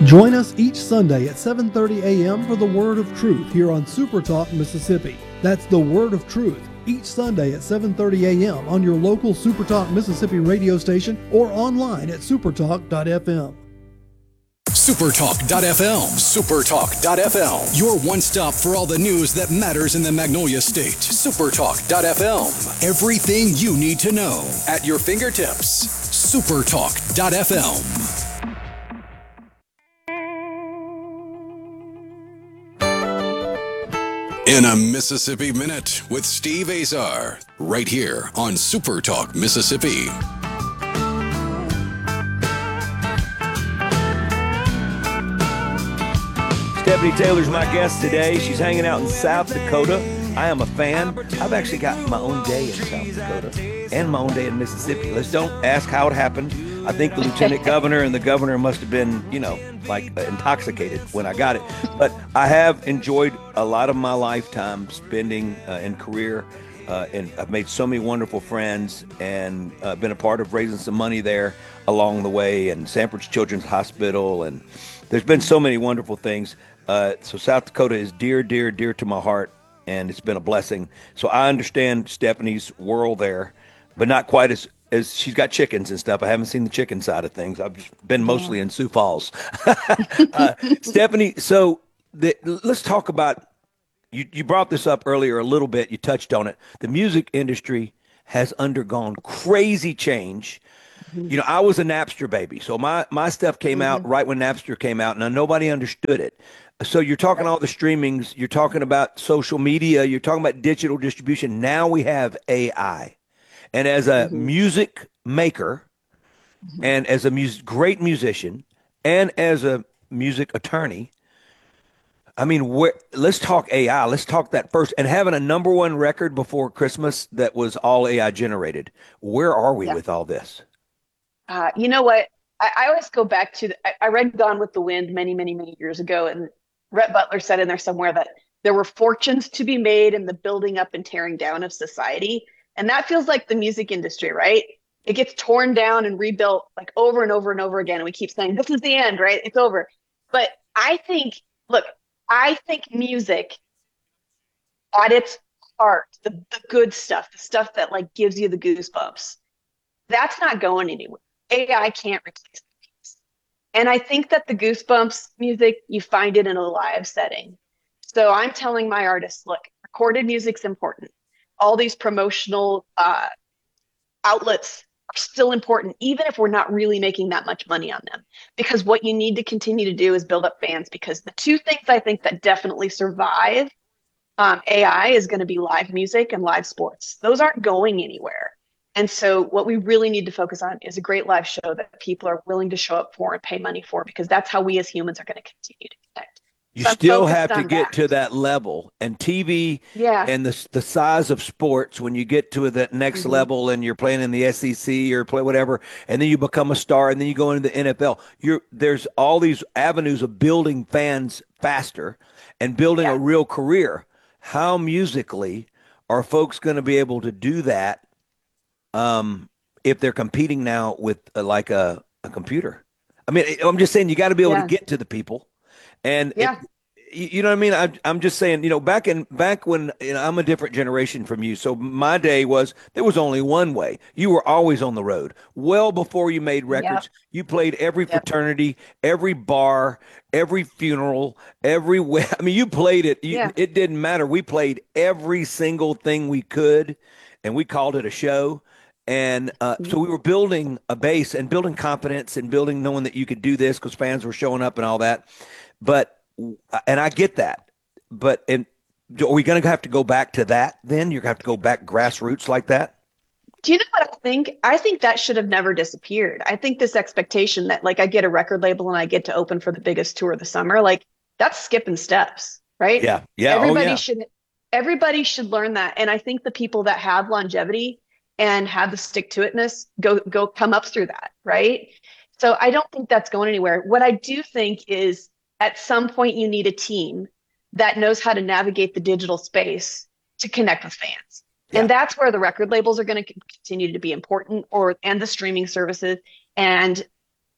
Join us each Sunday at 7:30 a.m. for the Word of Truth here on Super Talk Mississippi. That's the Word of Truth each Sunday at 7:30 a.m. on your local Super Talk Mississippi radio station or online at supertalk.fm. Supertalk.fm. Supertalk.fm. Your one-stop for all the news that matters in the Magnolia State. Supertalk.fm. Everything you need to know at your fingertips. Supertalk.fm. In a Mississippi Minute with Steve Azar, right here on Super Talk Mississippi. Stephanie Taylor's my guest today. She's hanging out in South Dakota. I am a fan. I've actually got my own day in South Dakota and my own day in Mississippi. Let's don't ask how it happened. I think the lieutenant governor and the governor must have been, intoxicated when I got it. But I have enjoyed a lot of my lifetime spending in career, and I've made so many wonderful friends and been a part of raising some money there along the way, and Sanford's Children's Hospital, and there's been so many wonderful things. So South Dakota is dear, dear, dear to my heart, and it's been a blessing. So I understand Stephanie's world there, but not quite as she's got chickens and stuff. I haven't seen the chicken side of things. I've been mostly in Sioux Falls. Stephanie, so let's talk about, you brought this up earlier a little bit. You touched on it. The music industry has undergone crazy change. You know, I was a Napster baby. So my stuff came out right when Napster came out, and nobody understood it. So you're talking all the streamings, you're talking about social media, you're talking about digital distribution. Now we have AI. And as a music maker and as a great musician and as a music attorney, I mean, let's talk AI. Let's talk that first. And having a number one record before Christmas that was all AI generated. Where are we with all this? You know what? I always go back to, I read Gone with the Wind many, many, many years ago. And Rhett Butler said in there somewhere that there were fortunes to be made in the building up and tearing down of society. And that feels like the music industry, right? It gets torn down and rebuilt like over and over and over again. And we keep saying, this is the end, right? It's over. But I think music at its heart, the good stuff, the stuff that like gives you the goosebumps, that's not going anywhere. AI can't replace these. And I think that the goosebumps music, you find it in a live setting. So I'm telling my artists, look, recorded music's important. All these promotional outlets are still important, even if we're not really making that much money on them. Because what you need to continue to do is build up fans, because the two things I think that definitely survive AI is going to be live music and live sports. Those aren't going anywhere. And so what we really need to focus on is a great live show that people are willing to show up for and pay money for, because that's how we as humans are going to continue to connect. You still have to get to that level, and TV and the size of sports, when you get to that next level and you're playing in the SEC or play whatever, and then you become a star and then you go into the NFL, there's all these avenues of building fans faster and building a real career. How musically are folks going to be able to do that if they're competing now with like a computer? I mean, I'm just saying you got to be able to get to the people. And you know what I mean? I'm just saying, back when, I'm a different generation from you. So my day there was only one way. You were always on the road. Well before you made records, you played every fraternity, every bar, every funeral, everywhere. I mean, you played it. It didn't matter. We played every single thing we could, and we called it a show. And so we were building a base and building confidence and knowing that you could do this because fans were showing up and all that. And I get that, but are we going to have to go back to that then? You're going to have to go back grassroots like that? Do you know what I think? I think that should have never disappeared. I think this expectation that like I get a record label and I get to open for the biggest tour of the summer, like that's skipping steps, right? Yeah. Everybody should learn that. And I think the people that have longevity and have the stick-to-itness go come up through that, right? So I don't think that's going anywhere. What I do think is at some point you need a team that knows how to navigate the digital space to connect with fans. And that's where the record labels are going to continue to be important, and the streaming services. And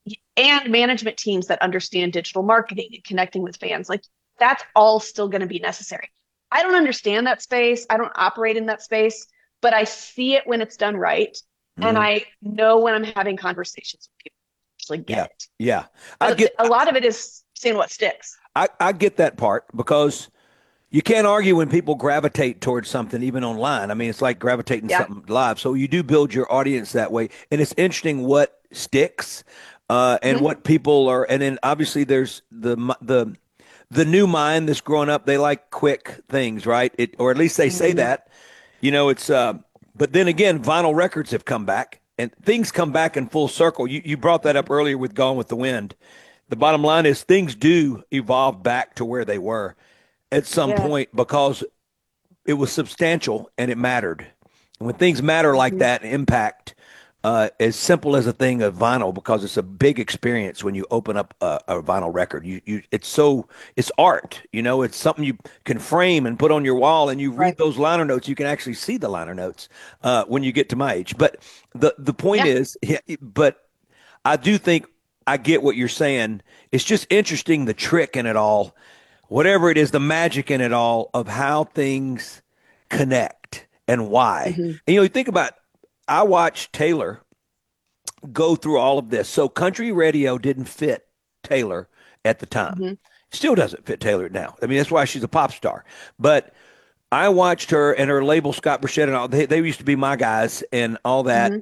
and management teams that understand digital marketing and connecting with fans. Like that's all still going to be necessary. I don't understand that space. I don't operate in that space, but I see it when it's done right. And I know when I'm having conversations with people actually get it. Yeah. A lot of it is seeing what sticks. I get that part because you can't argue when people gravitate towards something, even online. I mean, it's like gravitating something live. So you do build your audience that way. And it's interesting what sticks and what people are. And then obviously there's the new mind that's growing up. They like quick things, right? Or at least they say that. You know, it's but then again, vinyl records have come back and things come back in full circle. You brought that up earlier with Gone with the Wind. The bottom line is things do evolve back to where they were at some point because it was substantial and it mattered. And when things matter like that, impact as simple as a thing of vinyl, because it's a big experience when you open up a vinyl record. It's art, you know, it's something you can frame and put on your wall, and you read those liner notes. You can actually see the liner notes when you get to my age. But the point is, but I do think I get what you're saying. It's just interesting, the trick in it all, whatever it is, the magic in it all of how things connect and why. And, you know, you think about, I watched Taylor go through all of this. So country radio didn't fit Taylor at the time. Still doesn't fit Taylor now. I mean, that's why she's a pop star. But I watched her and her label, Scott Burchett and all, they used to be my guys and all that.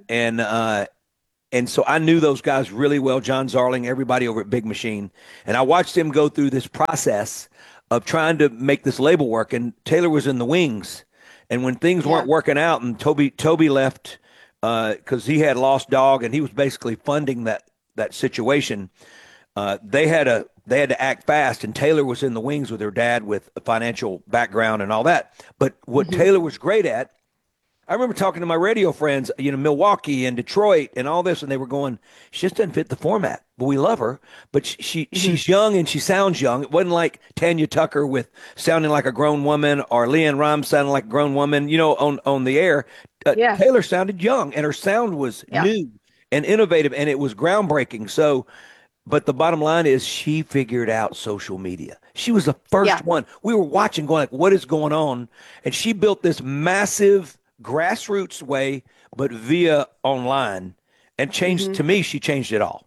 And so I knew those guys really well, John Zarling, everybody over at Big Machine. And I watched him go through this process of trying to make this label work. And Taylor was in the wings. And when things weren't working out and Toby left because he had lost dog and he was basically funding that situation, they had to act fast. And Taylor was in the wings with her dad with a financial background and all that. But what Taylor was great at, I remember talking to my radio friends, you know, Milwaukee and Detroit and all this, and they were going, she just doesn't fit the format. But we love her. But she's young and she sounds young. It wasn't like Tanya Tucker with sounding like a grown woman or Leanne Rhymes sounding like a grown woman, you know, on the air. Taylor sounded young and her sound was new and innovative and it was groundbreaking. So, but the bottom line is she figured out social media. She was the first one. We were watching going like, what is going on? And she built this massive grassroots way, but via online, and changed to me. She changed it all.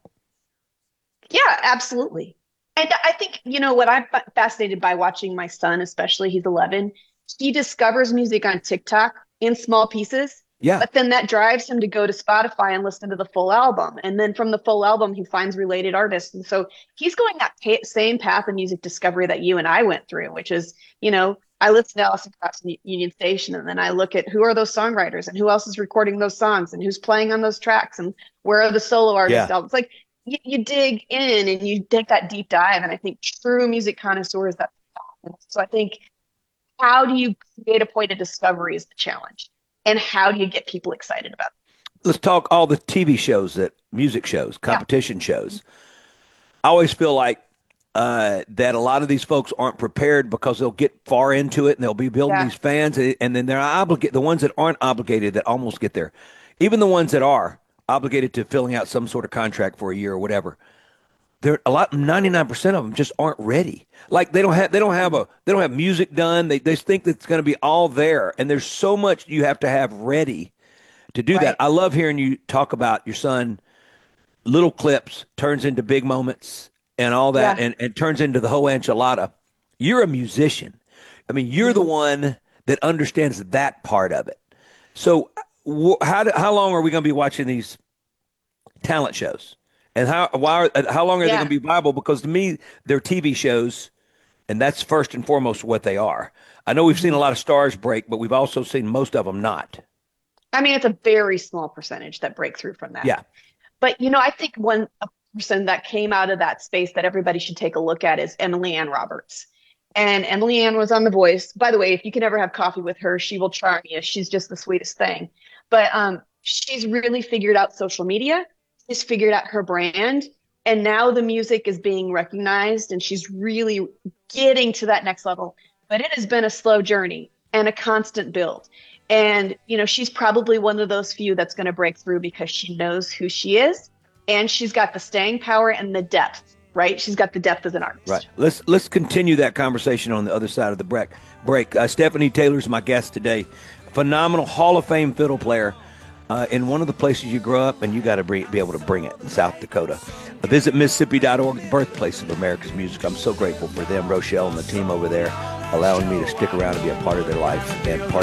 Yeah, absolutely. And I think, you know, what I'm fascinated by watching my son, especially, he's 11, he discovers music on TikTok in small pieces. Yeah. But then that drives him to go to Spotify and listen to the full album. And then from the full album, he finds related artists. And so he's going that same path of music discovery that you and I went through, which is, you know, I listen to Allison Krauss and Union Station, and then I look at who are those songwriters and who else is recording those songs and who's playing on those tracks and where are the solo artists. It's like you dig in and you take that deep dive. And I think true music connoisseurs, that's so I think, how do you create a point of discovery is the challenge, and how do you get people excited about it? Let's talk all the TV shows, music shows, competition shows. I always feel like that a lot of these folks aren't prepared because they'll get far into it and they'll be building these fans, and then they're obligated. The ones that aren't obligated that almost get there, even the ones that are obligated to filling out some sort of contract for a year or whatever. They're 99% of them just aren't ready. Like they don't have music done. They think that it's going to be all there, and there's so much you have to have ready to do that. I love hearing you talk about your son. Little clips turns into big moments. And all that, and turns into the whole enchilada. You're a musician. I mean, you're the one that understands that part of it. So how long are we going to be watching these talent shows? And how long are they going to be viable? Because to me, they're TV shows, and that's first and foremost what they are. I know we've seen a lot of stars break, but we've also seen most of them not. I mean, it's a very small percentage that break through from that. Yeah. But, you know, I think one person that came out of that space that everybody should take a look at is Emily Ann Roberts. And Emily Ann was on The Voice. By the way, if you can ever have coffee with her, she will charm you. She's just the sweetest thing. But she's really figured out social media. She's figured out her brand. And now the music is being recognized, and she's really getting to that next level. But it has been a slow journey and a constant build. And, you know, she's probably one of those few that's going to break through because she knows who she is and she's got the staying power and the depth, right? She's got the depth as an artist. Right. Let's continue that conversation on the other side of the break. Stephanie Taylor's my guest today. Phenomenal Hall of Fame fiddle player in one of the places you grew up, and you got to be able to bring it in South Dakota. Visit Mississippi.org, the birthplace of America's music. I'm so grateful for them, Rochelle and the team over there, allowing me to stick around and be a part of their life and part